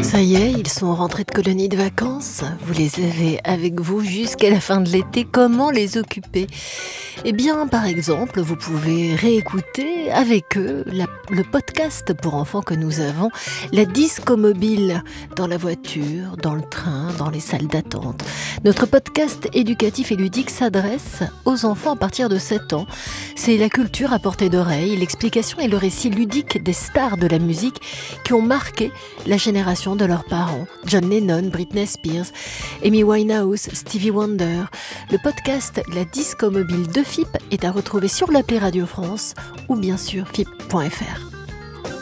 Ça y est, ils sont rentrés de colonie de vacances. Vous les avez avec vous jusqu'à la fin de l'été. Comment les occuper ? Eh bien, par exemple, vous pouvez réécouter avec eux le podcast pour enfants que nous avons, la Disco Mobile, dans la voiture, dans le train, dans les salles d'attente. Notre podcast éducatif et ludique s'adresse aux enfants à partir de 7 ans. C'est la culture à portée d'oreille, l'explication et le récit ludique des stars de la musique qui ont marqué la génération de leurs parents. John Lennon, Britney Spears, Amy Winehouse, Stevie Wonder. Le podcast La Disco Mobile de FIP est à retrouver sur l'appli Radio France ou bien sûr FIP.fr.